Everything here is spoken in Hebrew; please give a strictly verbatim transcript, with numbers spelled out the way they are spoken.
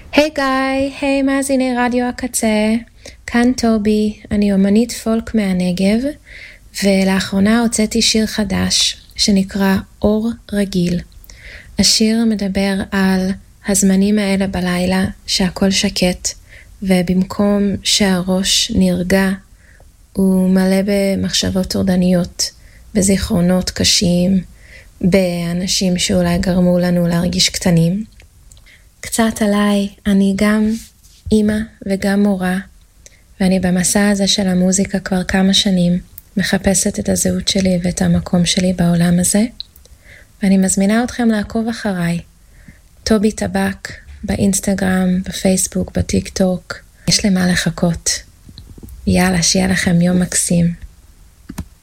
היי גיא, היי מאזיני רדיו הקצה, כאן טובי, אני אומנית פולק מהנגב, ולאחרונה הוצאתי שיר חדש שנקרא אור רגיל. השיר מדבר על הזמנים האלה בלילה שהכל שקט, ובמקום שהראש נרגע, הוא מלא במחשבות טורדניות, בזיכרונות קשים, באנשים שאולי גרמו לנו להרגיש קטנים. קצת עליי, אני גם אימא וגם מורה, ואני במסע הזה של המוזיקה כבר כמה שנים, מחפשת את הזהות שלי ואת המקום שלי בעולם הזה, ואני מזמינה אתכם לעקוב אחריי, טובי טבק, באינסטגרם, בפייסבוק, בטיק טוק, יש למה לחכות. יאללה, שיהיה לכם יום מקסים.